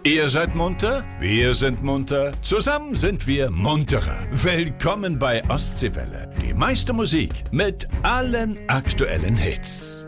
Ihr seid munter, wir sind munter, zusammen sind wir munterer. Willkommen bei Ostseewelle. Die meiste Musik mit allen aktuellen Hits.